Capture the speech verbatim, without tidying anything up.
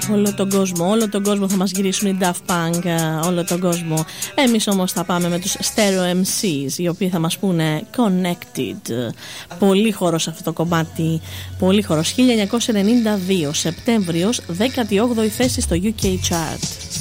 Όλο τον κόσμο, όλο τον κόσμο θα μας γυρίσουν οι Daft Punk, όλο τον κόσμο. Εμείς όμως θα πάμε με τους Stereo εμ σις, οι οποίοι θα μας πούνε Connected. Πολύ χώρος αυτό το κομμάτι, πολύ χώρος. χίλια εννιακόσια ενενήντα δύο, Σεπτέμβριος, δέκατη όγδοη θέση στο γιου κέι Chart.